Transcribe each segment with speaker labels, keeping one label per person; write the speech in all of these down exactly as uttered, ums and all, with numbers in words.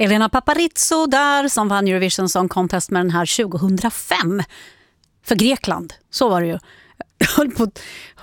Speaker 1: Elena Paparizou där som vann Eurovision Song Contest med den här tjugohundrafem för Grekland. Så var det ju. Jag höll på att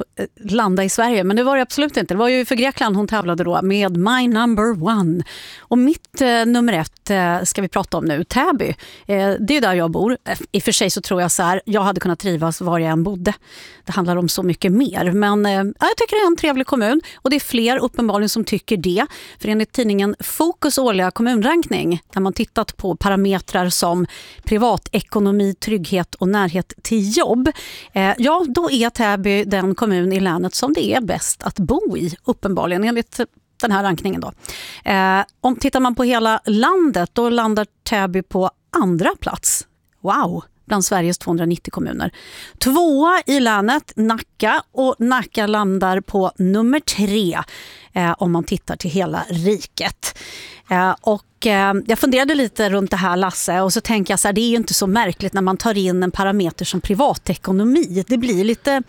Speaker 1: landa i Sverige, men det var det absolut inte. Det var ju för Grekland hon tävlade då med My Number One. Och mitt eh, nummer ett eh, ska vi prata om nu, Täby. Eh, det är där jag bor. I och för sig så tror jag så här, jag hade kunnat trivas var jag än bodde. Det handlar om så mycket mer. Men eh, jag tycker det är en trevlig kommun. Och det är fler uppenbarligen som tycker det. För enligt tidningen Fokus årliga kommunrankning, där man tittat på parametrar som privatekonomi, trygghet och närhet till jobb. Eh, ja, då är Täby den kommun i länet som det är bäst att bo i, uppenbarligen enligt den här rankningen då. Eh, om tittar man på hela landet, då landar Täby på andra plats. Wow, bland Sveriges tvåhundranittio kommuner. Tvåa i länet, Nacka, och Nacka landar på nummer tre eh, om man tittar till hela riket. Eh, och eh, jag funderade lite runt det här, Lasse, och så tänker jag så här, det är ju inte så märkligt när man tar in en parameter som privatekonomi. Det blir lite,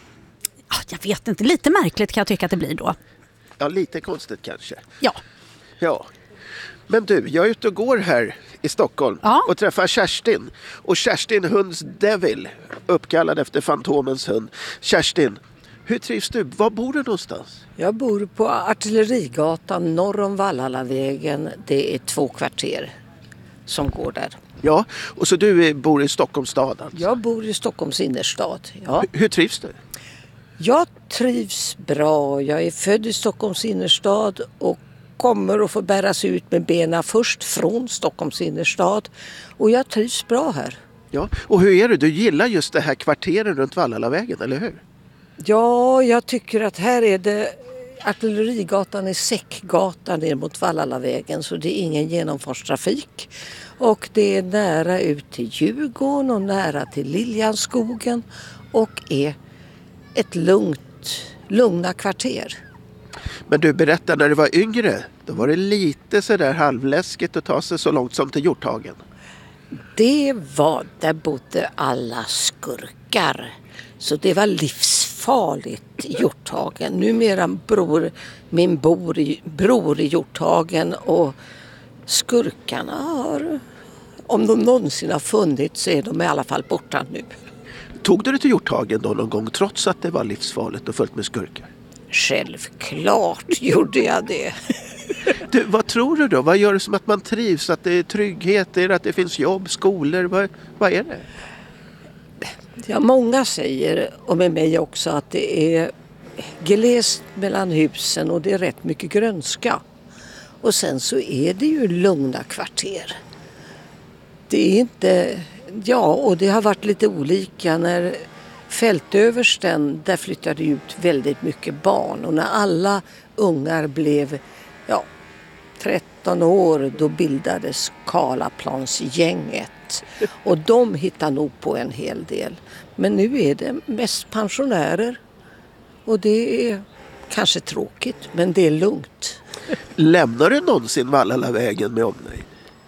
Speaker 1: jag vet inte, lite märkligt kan jag tycka att det blir då.
Speaker 2: Ja, lite konstigt kanske.
Speaker 1: Ja.
Speaker 2: Ja. Men du, jag är ute och går här i Stockholm
Speaker 1: ja.
Speaker 2: och träffar Kerstin. Och Kerstin Hunds Devil, uppkallad efter Fantomens hund. Kerstin, hur trivs du? Var bor du någonstans?
Speaker 3: Jag bor på Artillerigatan norr om Vallhallavägen. Det är två kvarter som går där.
Speaker 2: Ja, och så du bor i Stockholms stad alltså?
Speaker 3: Jag bor i Stockholms innerstad, ja.
Speaker 2: Hur, hur trivs du?
Speaker 3: Jag trivs bra. Jag är född i Stockholms innerstad och kommer att få bäras ut med benen först från Stockholms innerstad. Och jag trivs bra här.
Speaker 2: Ja, och hur är det? Du gillar just det här kvarteren runt Vallhallavägen, eller hur?
Speaker 3: Ja, jag tycker att här är det... Artillerigatan är säckgatan ner mot Vallhallavägen, så det är ingen genomfartstrafik. Och det är nära ut till Djurgården och nära till Liljanskogen och är ett lugnt, lugna kvarter.
Speaker 2: Men du, berättar, när du var yngre, då var det lite så där halvläskigt att ta sig så långt som till Hjorthagen.
Speaker 3: Det var, där bodde alla skurkar. Så det var livsfarligt i Hjorthagen. Numera bror min bror i, bror i Hjorthagen, och skurkarna har, om de någonsin har funnits, så är de i alla fall borta nu.
Speaker 2: Tog du det till Hjorthagen då någon gång, trots att det var livsfarligt och fullt med skurkar?
Speaker 3: Självklart gjorde jag det.
Speaker 2: Du, vad tror du då? Vad gör det som att man trivs? Att det är trygghet, är det att det finns jobb, skolor? Vad, vad är det?
Speaker 3: Ja, många säger, och med mig också, att det är glest mellan husen och det är rätt mycket grönska. Och sen så är det ju lugna kvarter. Det är inte... Ja, och det har varit lite olika. När fältöversten, där flyttade ut väldigt mycket barn. Och när alla ungar blev ja, tretton år, då bildades Karlaplansgänget. Och de hittar nog på en hel del. Men nu är det mest pensionärer. Och det är kanske tråkigt, men det är lugnt.
Speaker 2: Lämnar du någonsin Vallhallavägen med omnejd?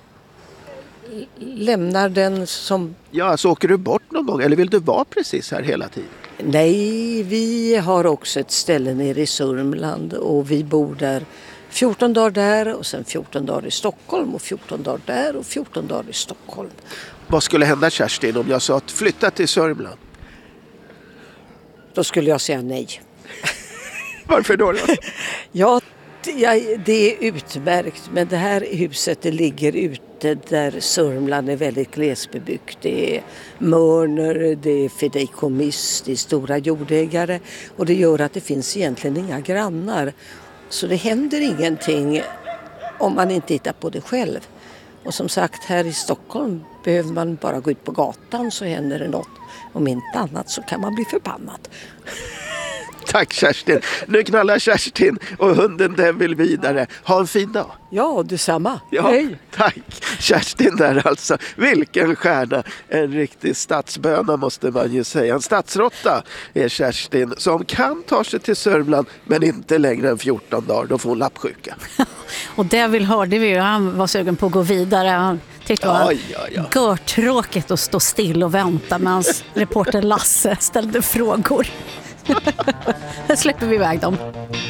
Speaker 3: Lämnar den som...
Speaker 2: Ja, alltså åker du bort någon gång? Eller vill du vara precis här hela tiden?
Speaker 3: Nej, vi har också ett ställe nere i Sörmland. Och vi bor där fjorton dagar där och sen fjorton dagar i Stockholm. Och fjorton dagar där och fjorton dagar i Stockholm.
Speaker 2: Vad skulle hända, Kerstin, om jag sa att flytta till Sörmland?
Speaker 3: Då skulle jag säga nej.
Speaker 2: Varför då? då?
Speaker 3: Ja, det är utmärkt, men det här huset, det ligger ute där Sörmland är väldigt glesbebyggt. Det är mörner, det är fideikommiss, det är stora jordägare, och det gör att det finns egentligen inga grannar. Så det händer ingenting om man inte hittar på det själv. Och som sagt, här i Stockholm behöver man bara gå ut på gatan så händer det något. Om inte annat så kan man bli förbannad.
Speaker 2: Tack, Kerstin. Nu knallar Kerstin och hunden den vill vidare. Ha en fin dag.
Speaker 3: Ja, detsamma.
Speaker 2: Ja,
Speaker 3: hej.
Speaker 2: Tack. Kerstin där alltså. Vilken stjärna. En riktig stadsböna måste man ju säga. En stadsrotta är Kerstin, som kan ta sig till Sörmland men inte längre än fjorton dagar. Då får hon lappsjuka.
Speaker 1: Och det vill hörde vi ju. Han var sugen på att gå vidare. Han tyckte det var
Speaker 2: ja, ja, ja.
Speaker 1: görtråkigt att stå still och vänta medan reporter Lasse ställde frågor. Här släpper vi iväg dem.